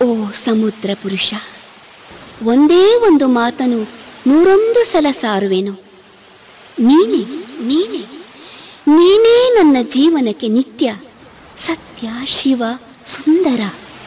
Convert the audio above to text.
ಓ ಸಮುದ್ರ ಪುರುಷ, ಒಂದೇ ಒಂದು ಮಾತನು 101 ಸಲ ಸಾರುವೆನು. ನೀನೇ ನೀನೇ ನೀನೇ ನನ್ನ ಜೀವನಕ್ಕೆ ನಿತ್ಯ, ಸತ್ಯ, ಶಿವ, ಸುಂದರ.